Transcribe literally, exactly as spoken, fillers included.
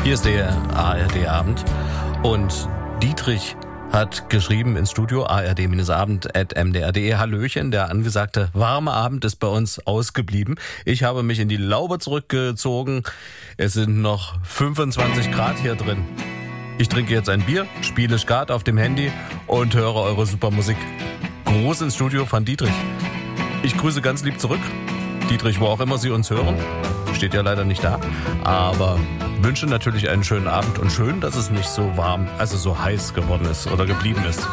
Hier ist der A R D-Abend und Dietrich hat geschrieben ins Studio a r d abend at m d r punkt d e. Hallöchen, der angesagte warme Abend ist bei uns ausgeblieben. Ich habe mich in die Laube zurückgezogen. Es sind noch fünfundzwanzig Grad hier drin. Ich trinke jetzt ein Bier, spiele Skat auf dem Handy und höre eure super Musik. Gruß ins Studio von Dietrich. Ich grüße ganz lieb zurück. Dietrich, wo auch immer Sie uns hören. Steht ja leider nicht da. Aber wünsche natürlich einen schönen Abend und schön, dass es nicht so warm, also so heiß geworden ist oder geblieben ist.